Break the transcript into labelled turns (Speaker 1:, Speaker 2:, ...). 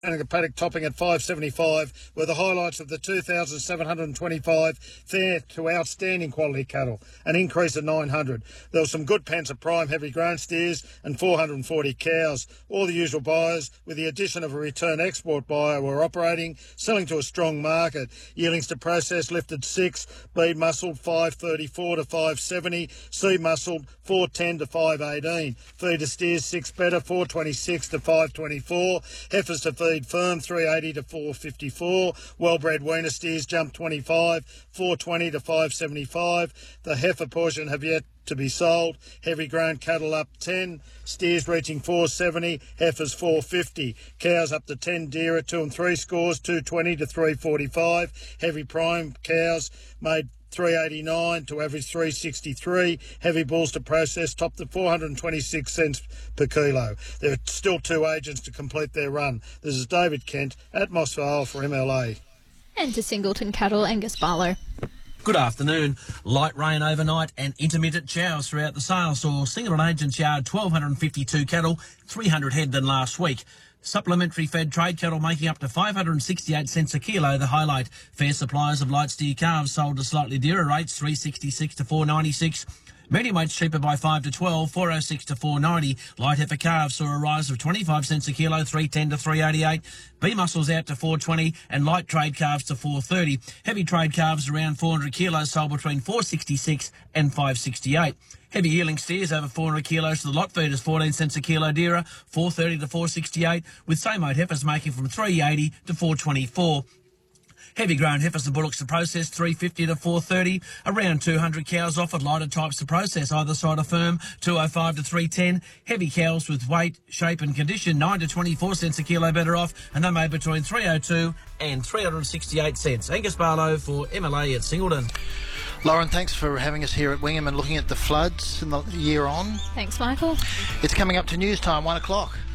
Speaker 1: and a paddock topping at 575 were the highlights of the 2,725 fair to outstanding quality cattle, an increase of 900. There were some good pens of prime heavy grown steers and 440 cows. All the usual buyers, with the addition of a return export buyer, were operating, selling to a strong market. Yearlings to process lifted 6, bead muscled 534 to 570, seed muscled 410 to 518. Feed to steers 6 better 426 to 524. Heifers to feed firm 380 to 454. Well-bred weaner steers jumped 25, 420 to 575. The heifer portion have yet to be sold. Heavy grown cattle up 10, steers reaching 470, heifers 450. Cows up to 10 dearer, 2 and 3 scores, 220 to 345. Heavy prime cows made 389 to average 363. Heavy bulls to process topped at 426 cents per kilo. There are still 2 agents to complete their run. This is David Kent at Moss Vale for MLA.
Speaker 2: And to Singleton Cattle, Angus Barlow.
Speaker 3: Good afternoon. Light rain overnight and intermittent showers throughout the sale saw Singleton Agents Yard 1,252 cattle, 300 head than last week. Supplementary fed trade cattle making up to 568 cents a kilo, the highlight. Fair suppliers of light steer calves sold to slightly dearer rates, 366 to 496. Medium weights cheaper by 5 to 12, 406 to 490. Light heifer calves saw a rise of 25 cents a kilo, 310 to 388. B muscles out to 420 and light trade calves to 430. Heavy trade calves around 400 kilos sold between 466 and 568. Heavy yearling steers over 400 kilos to the lot feeders, 14 cents a kilo dearer, 430 to 468, with same weight heifers making from 380 to 424. Heavy grown heifers and bullocks to process, 350 to 430. Around 200 cows offered lighter types to process either side of firm, 205 to 310. Heavy cows with weight, shape and condition, 9 to 24 cents a kilo better off, and they made between 302 and 368 cents. Angus Barlow for MLA at Singleton.
Speaker 4: Lauren, thanks for having us here at Wingham and looking at the floods in the year on.
Speaker 2: Thanks, Michael.
Speaker 4: It's coming up to news time, 1 o'clock.